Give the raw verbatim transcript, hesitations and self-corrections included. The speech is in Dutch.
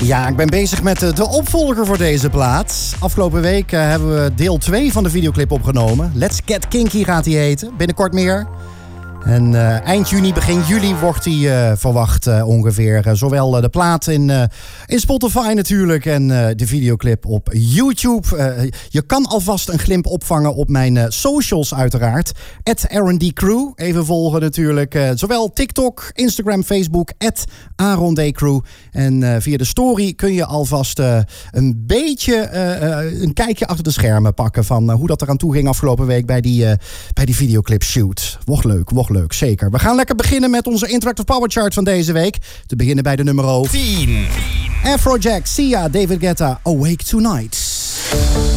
Ja, ik ben bezig met de opvolger voor deze plaat. Afgelopen week uh, hebben we deel twee van de videoclip opgenomen. Let's Get Kinky gaat die heten. Binnenkort meer. En uh, eind juni, begin juli wordt die uh, verwacht uh, ongeveer. Uh, zowel uh, de plaat in, uh, in Spotify natuurlijk en uh, de videoclip op YouTube. Uh, je kan alvast een glimp opvangen op mijn uh, socials uiteraard. at R en D Crew. Even volgen natuurlijk. Uh, zowel TikTok, Instagram, Facebook. at Aaron D Crew. En uh, via de story kun je alvast uh, een beetje uh, uh, een kijkje achter de schermen pakken van uh, hoe dat eraan toe ging afgelopen week bij die, uh, bij die videoclip shoot. Wordt leuk, wordt leuk, zeker. We gaan lekker beginnen met onze Interactive Power Chart van deze week. Te beginnen bij de nummer tien. Afrojack, Sia, David Guetta, Awake Tonight.